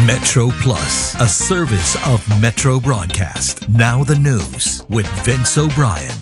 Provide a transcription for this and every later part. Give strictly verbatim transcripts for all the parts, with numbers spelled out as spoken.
Metro Plus, a service of Metro Broadcast. Now the news with Vince O'Brien.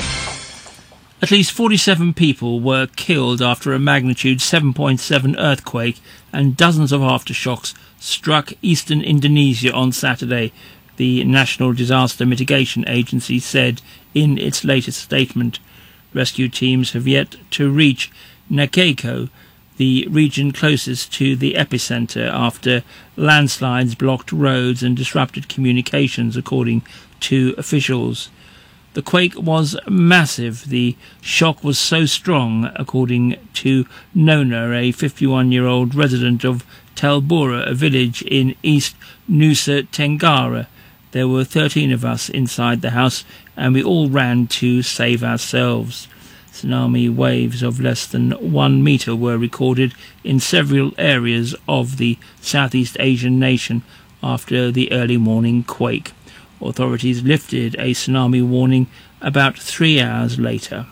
At least forty-seven people were killed after a magnitude seven point seven earthquake and dozens of aftershocks struck eastern Indonesia on Saturday, the National Disaster Mitigation Agency said in its latest statement. Rescue teams have yet to reach Nakeko, the region closest to the epicentre, after landslides blocked roads and disrupted communications, according to officials. The quake was massive. The shock was so strong, according to Nona, a fifty-one-year-old resident of Telbura, a village in East Nusa Tenggara. There were thirteen of us inside the house, and we all ran to save ourselves. Tsunami waves of less than one metre were recorded in several areas of the Southeast Asian nation after the early morning quake. Authorities lifted a tsunami warning about three hours later.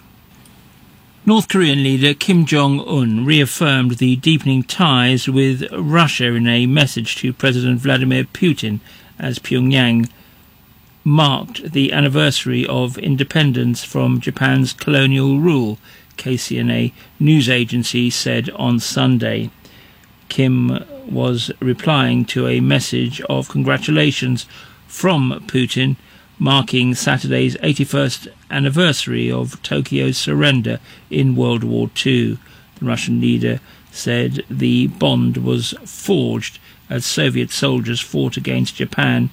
North Korean leader Kim Jong-un reaffirmed the deepening ties with Russia in a message to President Vladimir Putin as Pyongyang marked the anniversary of independence from Japan's colonial rule, K C N A news agency said on Sunday. Kim was replying to a message of congratulations from Putin, marking Saturday's eighty-first anniversary of Tokyo's surrender in World War Two. The Russian leader said the bond was forged as Soviet soldiers fought against Japan,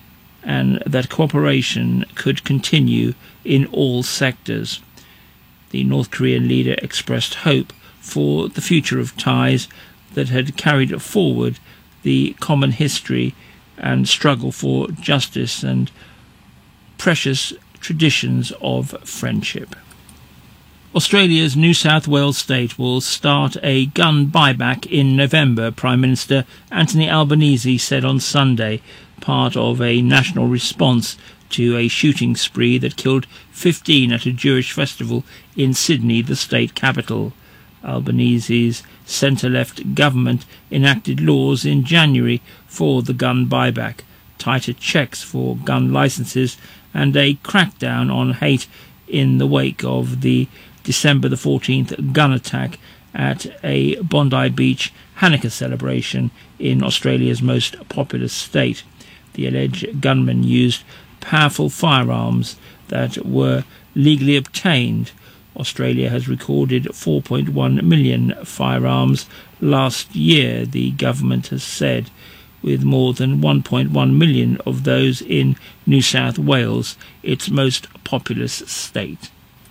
and that cooperation could continue in all sectors. The North Korean leader expressed hope for the future of ties that had carried forward the common history and struggle for justice and precious traditions of friendship. Australia's New South Wales state will start a gun buyback in November, Prime Minister Anthony Albanese said on Sunday, part of a national response to a shooting spree that killed fifteen at a Jewish festival in Sydney, the state capital. Albanese's centre-left government enacted laws in January for the gun buyback, tighter checks for gun licences and a crackdown on hate in the wake of the December the fourteenth gun attack at a Bondi Beach Hanukkah celebration in Australia's most populous state. The alleged gunman used powerful firearms that were legally obtained. Australia has recorded four point one million firearms last year, the government has said, with more than one point one million of those in New South Wales, its most populous state.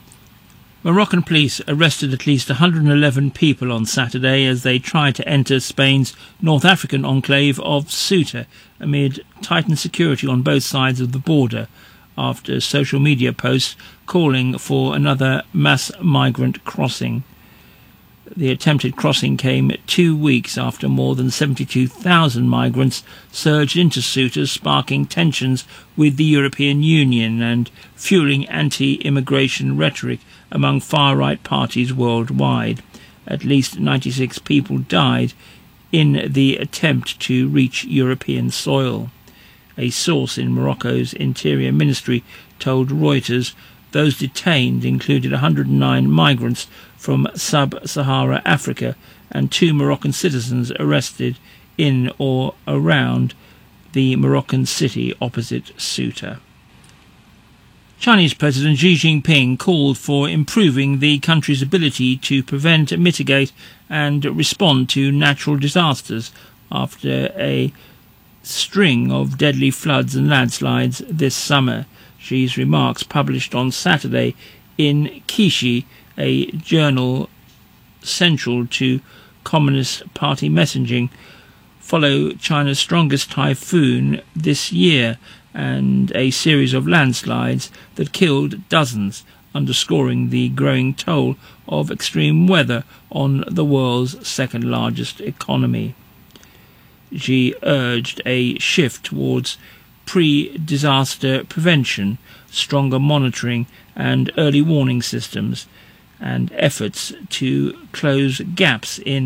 Moroccan police arrested at least one hundred eleven people on Saturday as they tried to enter Spain's North African enclave of Ceuta amid tightened security on both sides of the border, after social media posts calling for another mass migrant crossing. The attempted crossing came two weeks after more than seventy-two thousand migrants surged into Ceuta, sparking tensions with the European Union and fueling anti-immigration rhetoric among far-right parties worldwide. At least ninety-six people died in the attempt to reach European soil. A source in Morocco's Interior Ministry told Reuters those detained included one hundred nine migrants from sub-Sahara Africa and two Moroccan citizens arrested in or around the Moroccan city opposite Ceuta. Chinese President Xi Jinping called for improving the country's ability to prevent, mitigate and respond to natural disasters after a string of deadly floods and landslides this summer. Xi's remarks, published on Saturday in Qishi, a journal central to Communist Party messaging, follow China's strongest typhoon this year and a series of landslides that killed dozens, underscoring the growing toll of extreme weather on the world's second-largest economy. Xi urged a shift towards pre-disaster prevention, stronger monitoring and early warning systems, and efforts to close gaps in